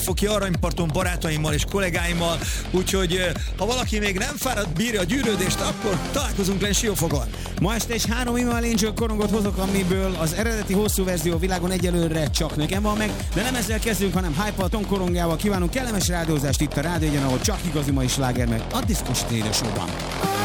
Siófoki Aranyparton barátaimmal és kollégáimmal, úgyhogy ha valaki még nem fáradt, bírja a gyűrődést, akkor találkozunk le Siófokon. Ma este egy 3 Imal Angel korongot hozok, amiből az eredeti hosszú verzió a világon egyelőre csak nekem van meg, de nem ezzel kezdünk, hanem Hype-al, Tom korongjával kívánunk kellemes rádiózást itt a Rádió Egyen, ahol csak igazi mai sláger meg a Diszkos Téli Showban.